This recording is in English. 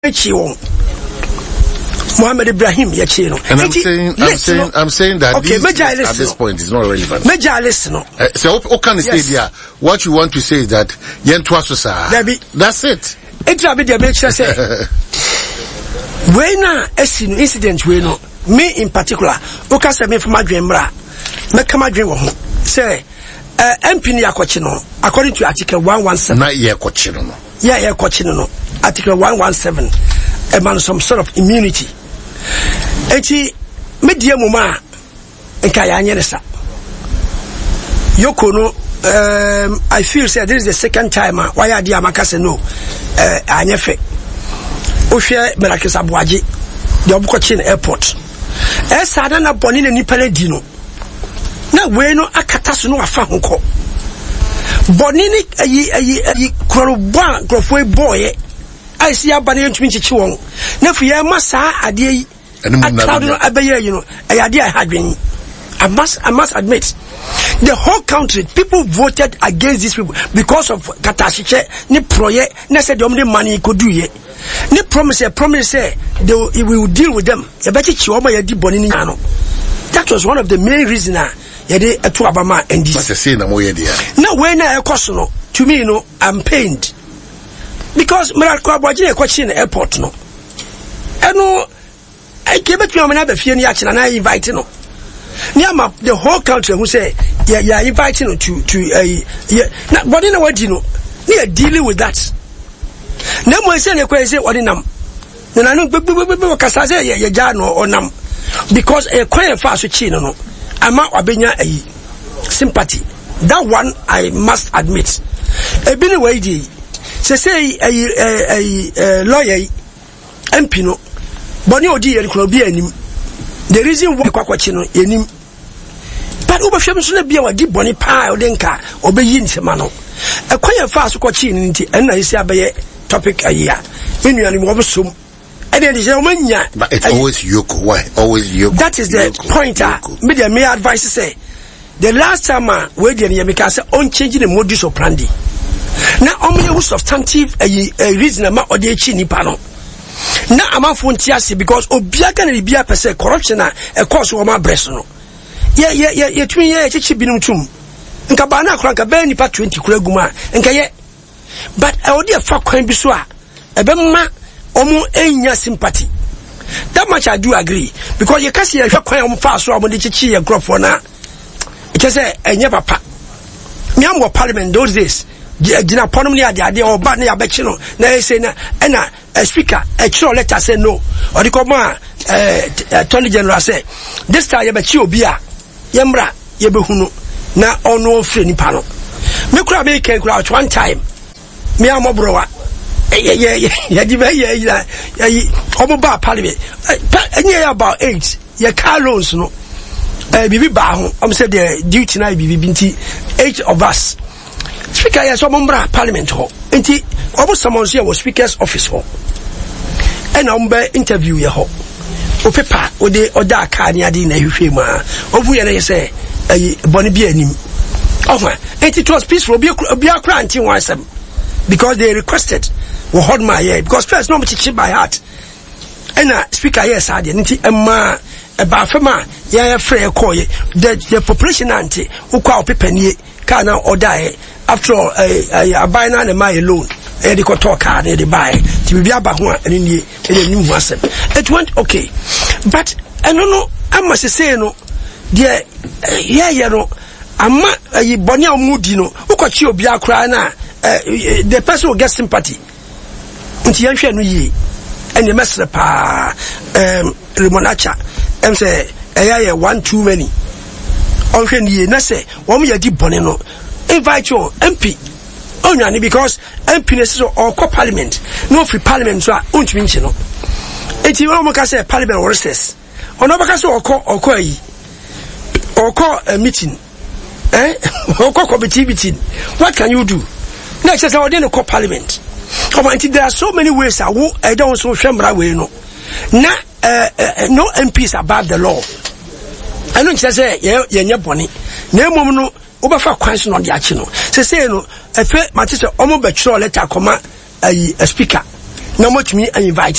Mohammed Ibrahim Yachino. And I'm saying that okay, at this point is not relevant. So what can you say there? What you want to say is that that's it. It's a bit of a say. When a incident we know, me in particular, Okasa me from my dream make my dream say MP Niakochino, according to Article 117. Not yet Cochino. Yeah, Cochino. Article 117, about some sort of immunity. Eti media muma nkaya nyeresa. Yokono I feel say this is the second time why adi amaka say no anyefe. Ohwe Merakis Abuaji the Obukochi airport. Sada na boni na nipa na di no. Na we no akata so no afa honko. Boni ni ayi krobwa grofwe boy I see a banner to Minchi Wong. Nefu massa a day a crowd abaya, you know, a idea I had been. I must admit, the whole country, people voted against these people because of Katashiche, ni proye, ne said the only money he could do ye. Ni promise say they will deal with them. That was one of the main reasons yede etu abama and this. Now when I to me, you know, I'm pained. Because Merakis Abuaji question the airport no. I came back to another few action and I invite no. Niama the whole country who say yeah inviting no to now but in what you know they dealing with that. No more say the question what in them. Then I know kasa say ya jano or nam because a quite fast chino no. Ama wabenya sympathy. That one I must admit. A been away say a lawyer MP no boni odi yen kro bia anim the reason why kwakwachi no enim but obahwem so na bia wadi boni pa odenka obeyi nsema no ekwan fa so kwachi ni nti enna isi abaye topic ayia enuani mo bosom and then the manya but it's always yoko. Why always yoko? That is the point. Media may advise say the last time we did yamika say on changing the modus operandi. Now, only substantive a reason about the chini panel. Now, I'm a frontier because Obiaka and Bia per se corruption a course of my breast. Yeah, 2 years, it's been tum. And Cabana Cranka Benny Pat 20 Kuraguma, and Kaye. But I would have fuck Queen Biswa, a bema omo enya sympathy. That much I do agree because you can't see a quite fast or when the chichi and crop for now. It is a never pa. Me am parliament those days. Dina ponomni ade or bad na abekchi no na say na a speaker a chiro letter say no or the command attorney general say this time you bechi obi a yemra ye behunu na ono free nipa no me kura be ken kura one time me amobrowa yeah di be omo ba parliament enye about 8 ye car loans no bibi ba ho am say the duty na bibi binti 8 of us. Speaker yes omombra parliament ho enti obo summons here was speaker's office ho and ombe interview ye ho o paper o de oda aka ni ade na hwehwe ma ovu ye na say boni bi anim ohwa enti it was peaceful bi akra anti wansem because they requested we hold my ear because first no chichi by heart and speaker yes ade enti emma eba fema ya free call the population anti ukwa paper ni kana oda after all, a buy na and my alone. The talk card, they buy. To be about one and in the new one. It went okay. But I don't know, I must say, no, dear, yeah, no, I'm not a Bonia Mudino, who got you be a cry now. The person will get sympathy. Until you share ye and the master pa Rimonacha and say, I one too many. On ye, na say, one me a deep bonino. Invite your MP only because MP is or parliament no free parliament so untwinchi no enti we mo ka say parliament or recess ono ba ka say or call a meeting or call committee meeting. What can you do next is our then call parliament come on there are so many ways I don't so shemra we no na no MP is above the law I don't say ye boni na mom no obefa kwanso no de achi no say no efe matise omo be chiro letter koma a speaker na motumi invite